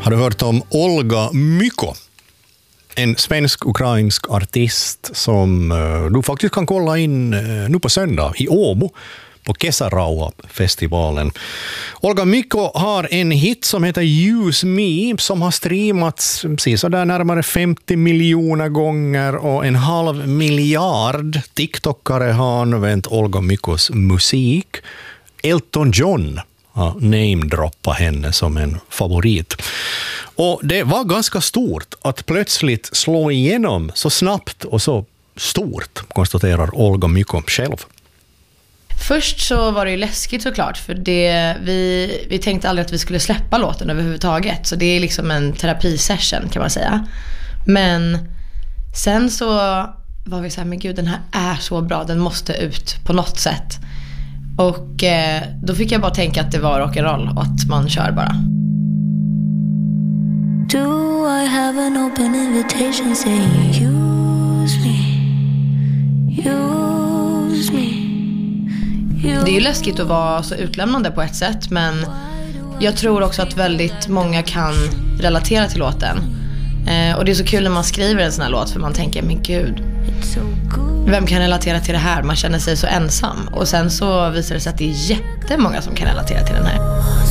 Har du hört om Olga Myko? En svensk-ukrainsk artist som du faktiskt kan kolla in nu på söndag i Åbo på Kesärauha-festivalen. Olga Myko har en hit som heter Use Me som har streamats så där närmare 50 miljoner gånger och 500 miljoner TikTokare har använt Olga Mykos musik. Elton John har namedroppat henne som en favorit. Och det var ganska stort att plötsligt slå igenom så snabbt och så stort, konstaterar Olga Myko själv. Först så var det ju läskigt såklart, för vi tänkte aldrig att vi skulle släppa låten överhuvudtaget. Så det är liksom en terapisession kan man säga. Men sen så var vi så här, men gud, den här är så bra, den måste ut på något sätt. Och då fick jag bara tänka att det var rock'n'roll och att man kör bara. Do I have an open invitation saying use me, use me. Det är ju läskigt att vara så utlämnande på ett sätt, men jag tror också att väldigt många kan relatera till låten. Och det är så kul när man skriver en sån här låt, för man tänker, men gud, vem kan relatera till det här? Man känner sig så ensam. Och sen så visar det sig att det är jättemånga som kan relatera till den här.